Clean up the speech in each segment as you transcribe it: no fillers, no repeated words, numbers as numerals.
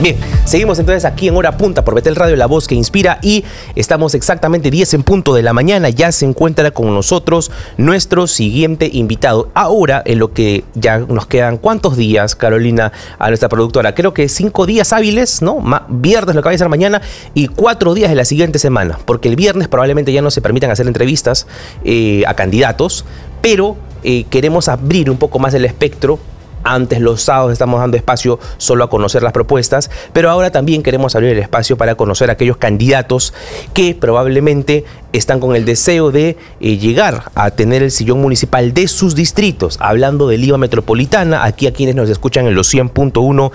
Bien, seguimos entonces aquí en Hora Punta por Betel Radio, la voz que inspira, y estamos exactamente 10 en punto de la mañana. Ya se encuentra con nosotros nuestro siguiente invitado. Ahora, en lo que ya nos quedan, ¿cuántos días, Carolina, a nuestra productora? Creo que 5 días hábiles, ¿no? Viernes, lo que va a ser mañana, y 4 días de la siguiente semana, porque el viernes probablemente ya no se permitan hacer entrevistas a candidatos, pero queremos abrir un poco más el espectro. Antes, los sábados, estamos dando espacio solo a conocer las propuestas, pero ahora también queremos abrir el espacio para conocer a aquellos candidatos que probablemente están con el deseo de llegar a tener el sillón municipal de sus distritos. Hablando de Lima Metropolitana, aquí a quienes nos escuchan en los 100.1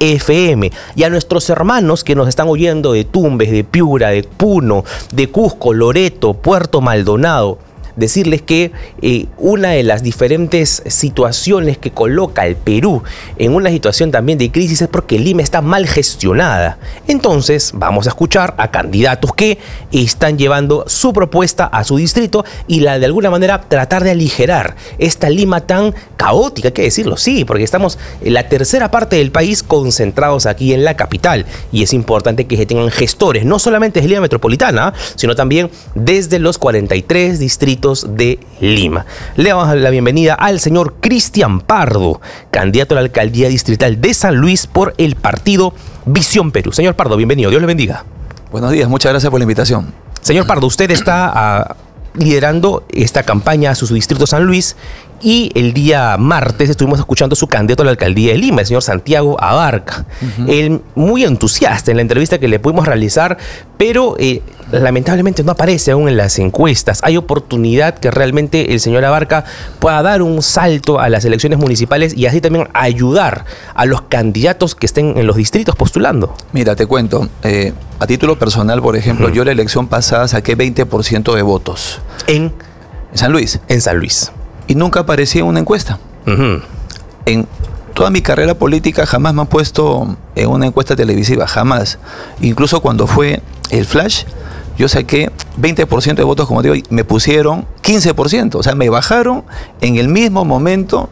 FM, y a nuestros hermanos que nos están oyendo de Tumbes, de Piura, de Puno, de Cusco, Loreto, Puerto Maldonado. Decirles que una de las diferentes situaciones que coloca el Perú en una situación también de crisis es porque Lima está mal gestionada. Entonces vamos a escuchar a candidatos que están llevando su propuesta a su distrito y de alguna manera tratar de aligerar esta Lima tan caótica, hay que decirlo, sí, porque estamos en la tercera parte del país concentrados aquí en la capital, y es importante que se tengan gestores, no solamente de Lima Metropolitana, sino también desde los 43 distritos de Lima. Le damos la bienvenida al señor Cristian Pardo, candidato a la alcaldía distrital de San Luis por el partido Visión Perú. Señor Pardo, bienvenido, Dios le bendiga. Buenos días, muchas gracias por la invitación. Señor Pardo, usted está liderando esta campaña a su distrito San Luis, y el día martes estuvimos escuchando su candidato a la alcaldía de Lima, el señor Santiago Abarca. Él muy entusiasta en la entrevista que le pudimos realizar, pero lamentablemente no aparece aún en las encuestas. Hay oportunidad que realmente el señor Abarca pueda dar un salto a las elecciones municipales y así también ayudar a los candidatos que estén en los distritos postulando. Mira, te cuento, a título personal, por ejemplo, yo la elección pasada saqué 20% de votos. ¿En San Luis? En San Luis. Y nunca aparecía en una encuesta. En toda mi carrera política jamás me han puesto en una encuesta televisiva, jamás. Incluso cuando fue el flash, yo saqué 20% de votos, como digo, y me pusieron 15%. O sea, me bajaron en el mismo momento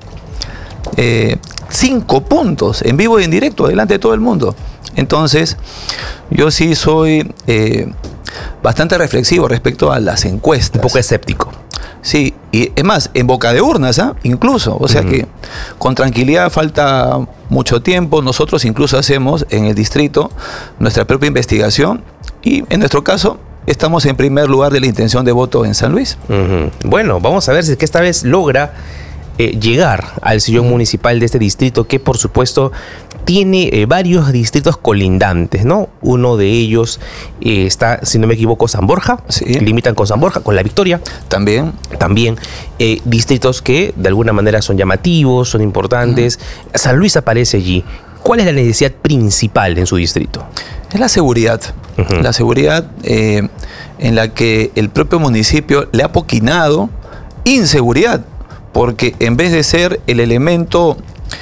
5 puntos, en vivo y en directo, delante de todo el mundo. Entonces, yo sí soy bastante reflexivo respecto a las encuestas. Un poco escéptico. Sí, y es más, en boca de urnas, incluso. O sea que con tranquilidad, falta mucho tiempo. Nosotros incluso hacemos en el distrito nuestra propia investigación, y en nuestro caso estamos en primer lugar de la intención de voto en San Luis. Bueno, vamos a ver si es que esta vez logra llegar al sillón municipal de este distrito, que por supuesto tiene varios distritos colindantes, ¿no? Uno de ellos está, si no me equivoco, San Borja. Sí. Limitan con San Borja, con La Victoria. También distritos que de alguna manera son llamativos, son importantes. San Luis aparece allí. ¿Cuál es la necesidad principal en su distrito? Es la seguridad. La seguridad en la que el propio municipio le ha poquinado inseguridad, porque en vez de ser el elemento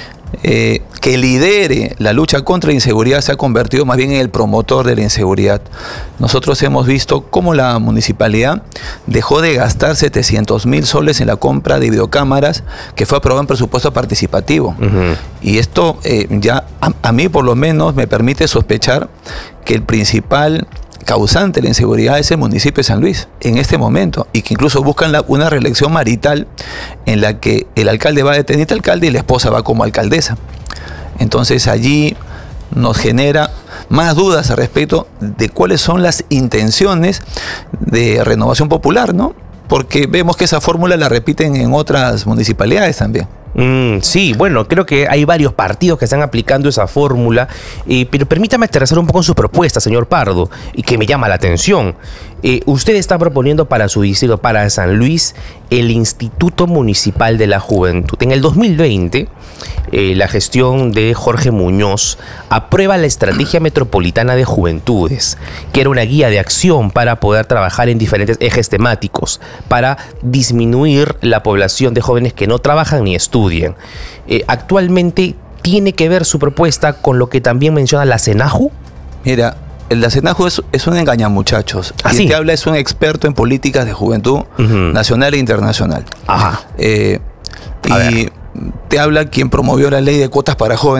que lidere la lucha contra la inseguridad, se ha convertido más bien en el promotor de la inseguridad. Nosotros hemos visto cómo la municipalidad dejó de gastar 700.000 soles en la compra de videocámaras, que fue aprobado en presupuesto participativo. Y esto ya a mí por lo menos me permite sospechar que el principal causante de la inseguridad es el municipio de San Luis en este momento, y que incluso buscan una reelección marital en la que el alcalde va de teniente alcalde y la esposa va como alcaldesa. Entonces allí nos genera más dudas al respecto de cuáles son las intenciones de Renovación Popular, ¿no? Porque vemos que esa fórmula la repiten en otras municipalidades también. Sí, bueno, creo que hay varios partidos que están aplicando esa fórmula, pero permítame aterrizar un poco en su propuesta, señor Pardo, y que me llama la atención. Usted está proponiendo para su distrito, para San Luis, el Instituto Municipal de la Juventud. En el 2020, la gestión de Jorge Muñoz aprueba la Estrategia Metropolitana de Juventudes, que era una guía de acción para poder trabajar en diferentes ejes temáticos, para disminuir la población de jóvenes que no trabajan ni estudian. Actualmente, ¿tiene que ver su propuesta con lo que también menciona la CENAJU? Mira, la CENAJU es un engañamuchachos. Quien te habla es un experto en políticas de juventud nacional e internacional. Y te habla quien promovió la ley de cuotas para jóvenes,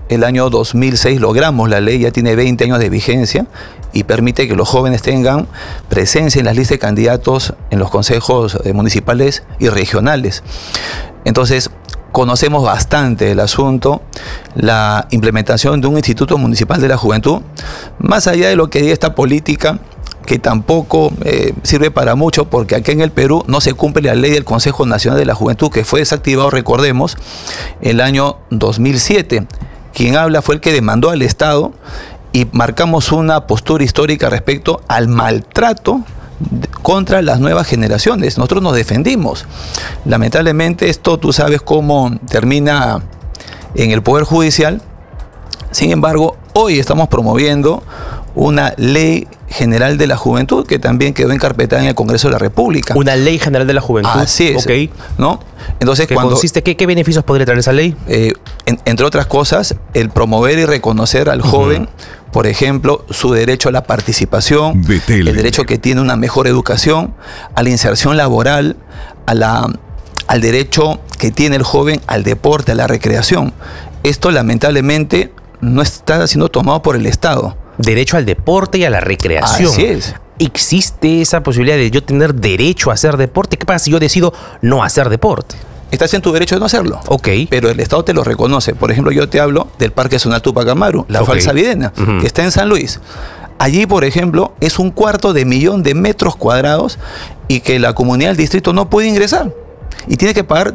el año 2006 logramos la ley, ya tiene 20 años de vigencia y permite que los jóvenes tengan presencia en las listas de candidatos en los consejos municipales y regionales. Entonces, conocemos bastante el asunto, la implementación de un Instituto Municipal de la Juventud, más allá de lo que diga esta política, que tampoco sirve para mucho, porque aquí en el Perú no se cumple la ley del Consejo Nacional de la Juventud, que fue desactivado, recordemos, el año 2007. Quien habla fue el que demandó al Estado y marcamos una postura histórica respecto al maltrato contra las nuevas generaciones. Nosotros nos defendimos. Lamentablemente esto, tú sabes cómo termina en el Poder Judicial. Sin embargo, hoy estamos promoviendo una ley general de la juventud que también quedó encarpetada en el Congreso de la República. Una ley general de la juventud. Así es. Okay. ¿No? Entonces, ¿Qué consiste? ¿Qué beneficios podría traer esa ley? Entre otras cosas, el promover y reconocer al joven, por ejemplo, su derecho a la participación, el derecho que tiene una mejor educación, a la inserción laboral, al derecho que tiene el joven al deporte, a la recreación. Esto lamentablemente no está siendo tomado por el Estado. Derecho al deporte y a la recreación. Así es. ¿Existe esa posibilidad de yo tener derecho a hacer deporte? ¿Qué pasa si yo decido no hacer deporte? Estás en tu derecho de no hacerlo. Ok. Pero el Estado te lo reconoce. Por ejemplo, yo te hablo del Parque Nacional Tupac Amaru, la Falsa Videna, que está en San Luis. Allí, por ejemplo, es 250.000 de metros cuadrados y que la comunidad del distrito no puede ingresar. Y tiene que pagar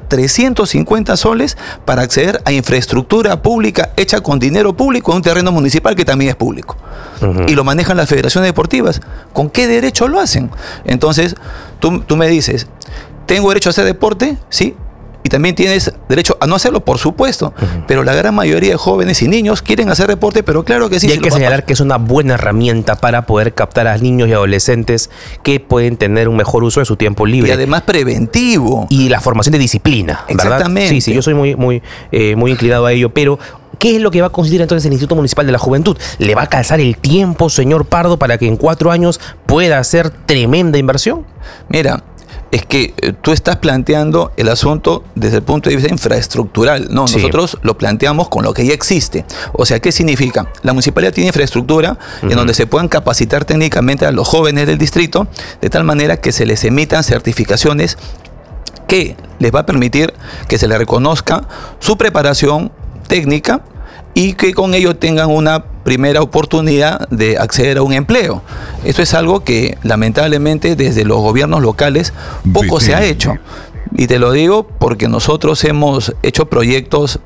350 soles para acceder a infraestructura pública hecha con dinero público en un terreno municipal que también es público. Y lo manejan las federaciones deportivas. ¿Con qué derecho lo hacen? Entonces, tú me dices, ¿tengo derecho a hacer deporte? Sí. Y también tienes derecho a no hacerlo, por supuesto. Pero la gran mayoría de jóvenes y niños quieren hacer deporte, pero claro que sí. Y hay que señalar que es una buena herramienta para poder captar a niños y adolescentes que pueden tener un mejor uso de su tiempo libre. Y además preventivo. Y la formación de disciplina, ¿verdad? Exactamente. Sí, yo soy muy inclinado a ello, pero ¿qué es lo que va a consistir entonces el Instituto Municipal de la Juventud? ¿Le va a calzar el tiempo, señor Pardo, para que en 4 años pueda hacer tremenda inversión? Mira, es que tú estás planteando el asunto desde el punto de vista infraestructural. No, sí. Nosotros lo planteamos con lo que ya existe. O sea, ¿qué significa? La municipalidad tiene infraestructura en donde se puedan capacitar técnicamente a los jóvenes del distrito, de tal manera que se les emitan certificaciones que les va a permitir que se les reconozca su preparación técnica y que con ello tengan una primera oportunidad de acceder a un empleo. Esto es algo que lamentablemente desde los gobiernos locales poco se ha hecho. Y te lo digo porque nosotros hemos hecho proyectos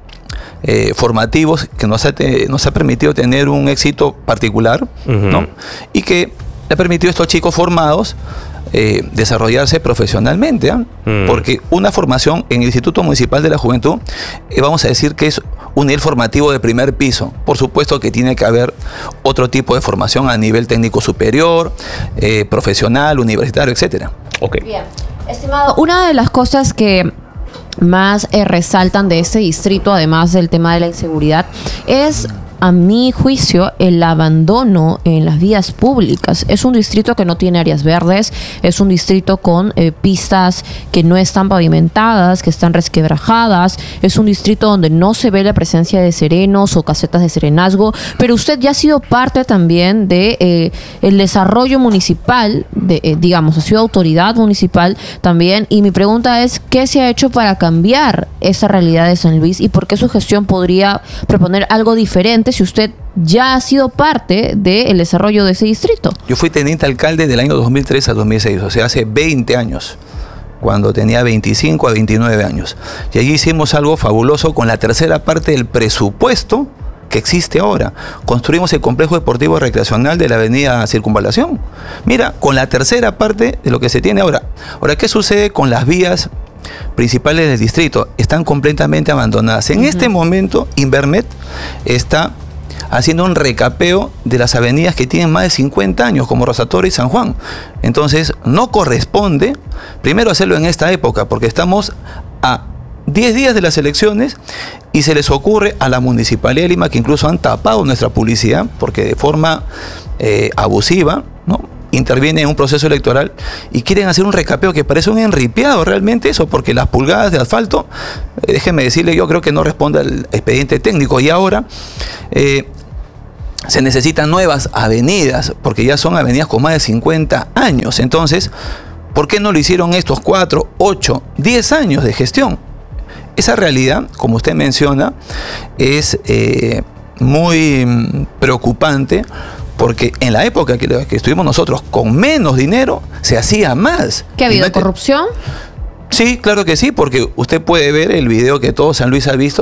formativos que nos ha permitido tener un éxito particular, ¿no? Y que le ha permitido a estos chicos formados desarrollarse profesionalmente, porque una formación en el Instituto Municipal de la Juventud, vamos a decir que es un nivel formativo de primer piso. Por supuesto que tiene que haber otro tipo de formación a nivel técnico superior, profesional, universitario, etcétera. Okay. Bien, estimado, una de las cosas que más resaltan de este distrito, además del tema de la inseguridad, es, a mi juicio, el abandono en las vías públicas. Es un distrito que no tiene áreas verdes, es un distrito con pistas que no están pavimentadas, que están resquebrajadas, es un distrito donde no se ve la presencia de serenos o casetas de serenazgo, pero usted ya ha sido parte también de el desarrollo municipal, digamos, ha sido autoridad municipal también, y mi pregunta es, ¿qué se ha hecho para cambiar esa realidad de San Luis y por qué su gestión podría proponer algo diferente si usted ya ha sido parte del desarrollo de ese distrito? Yo fui teniente alcalde del año 2003 al 2006, o sea, hace 20 años, cuando tenía 25 a 29 años. Y allí hicimos algo fabuloso con la tercera parte del presupuesto que existe ahora. Construimos el complejo deportivo recreacional de la avenida Circunvalación. Mira, con la tercera parte de lo que se tiene ahora. Ahora, ¿qué sucede con las vías principales del distrito? Están completamente abandonadas. En este momento, Invermet está haciendo un recapeo de las avenidas que tienen más de 50 años, como Rosatorio y San Juan. Entonces, no corresponde, primero, hacerlo en esta época, porque estamos a 10 días de las elecciones y se les ocurre a la Municipalidad de Lima, que incluso han tapado nuestra publicidad, porque de forma abusiva, ¿no?, interviene en un proceso electoral y quieren hacer un recapeo que parece un enripiado realmente eso, porque las pulgadas de asfalto, déjenme decirle, yo creo que no responde al expediente técnico. Y ahora se necesitan nuevas avenidas, porque ya son avenidas con más de 50 años. Entonces, ¿por qué no lo hicieron estos 4, 8, 10 años de gestión? Esa realidad, como usted menciona, es muy preocupante, porque en la época que estuvimos nosotros con menos dinero, se hacía más. ¿Que ha habido corrupción? Sí, claro que sí, porque usted puede ver el video que todo San Luis ha visto,